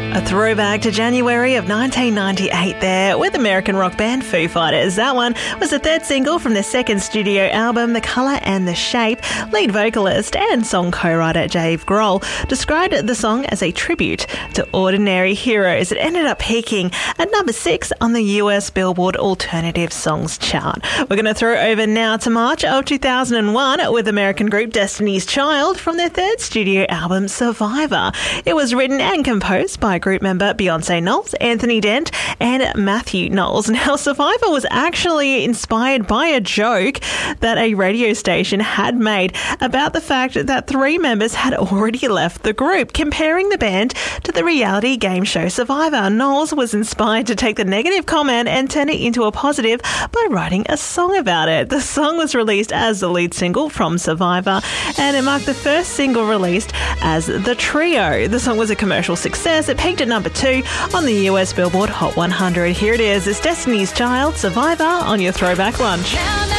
A throwback to January of 1998 there with American rock band Foo Fighters. That one was the third single from their second studio album, The Colour and the Shape. Lead vocalist and song co-writer Dave Grohl described the song as a tribute to ordinary heroes. It ended up peaking at number 6 on the US Billboard Alternative Songs chart. We're going to throw over now to March of 2001 with American group Destiny's Child from their third studio album, Survivor. It was written and composed by group member Beyonce Knowles, Anthony Dent and Matthew Knowles. Now, Survivor was actually inspired by a joke that a radio station had made about the fact that 3 members had already left the group, comparing the band to the reality game show Survivor. Knowles was inspired to take the negative comment and turn it into a positive by writing a song about it. The song was released as the lead single from Survivor, and it marked the first single released as The Trio. The song was a commercial success. It peaked at number 2 on the US Billboard Hot 100. Here it is. It's Destiny's Child, Survivor, on your Throwback Lunch.